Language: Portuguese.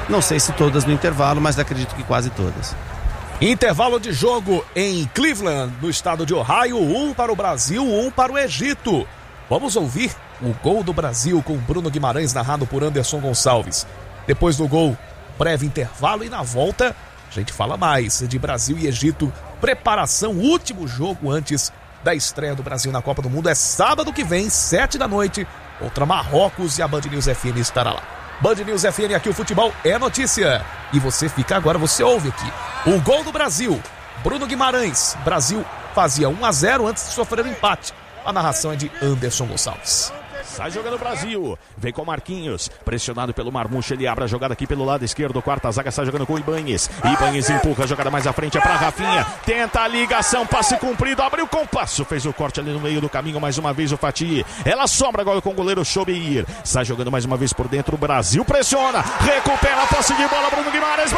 Não sei se todas no intervalo, mas acredito que quase todas. Intervalo de jogo em Cleveland, no estado de Ohio, 1 para o Brasil, 1 para o Egito. Vamos ouvir o gol do Brasil com Bruno Guimarães, narrado por Anderson Gonçalves. Depois do gol, breve intervalo e na volta a gente fala mais de Brasil e Egito. Preparação, último jogo antes da estreia do Brasil na Copa do Mundo. É sábado que vem, 7 da noite, contra Marrocos, e a Band News FM estará lá. Band News FM, aqui o futebol é notícia. E você fica agora, você ouve aqui. O gol do Brasil, Bruno Guimarães. Brasil fazia 1-0 antes de sofrer um empate. A narração é de Anderson Gonçalves. Sai jogando o Brasil, vem com Marquinhos, pressionado pelo Marmucho, ele abre a jogada aqui pelo lado esquerdo, quarta zaga, sai jogando com o Ibanez empurra a jogada mais à frente, é pra Rafinha, tenta a ligação, passe cumprido, abriu o compasso, fez o corte ali no meio do caminho, mais uma vez o Fati, ela sombra agora com o goleiro Chobeir, sai jogando mais uma vez por dentro, o Brasil pressiona, recupera a posse de bola, Bruno Guimarães,